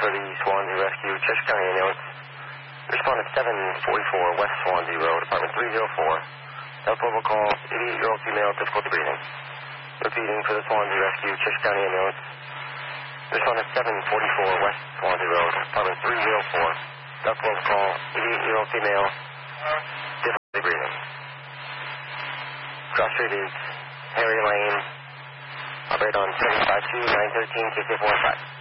for the Swansea Rescue, Cheshire County ambulance. Respond at 744 West Swansea Road, apartment 304. Health level call, 88-year-old female, difficulty breathing. Repeating for the Swansea Rescue, Cheshire County ambulance. Respond at 744 West Swansea Road, apartment 304. Health level call, 88-year-old female, difficulty breathing. Cross Street is Harry Lane. Operate on 752-913-KK45.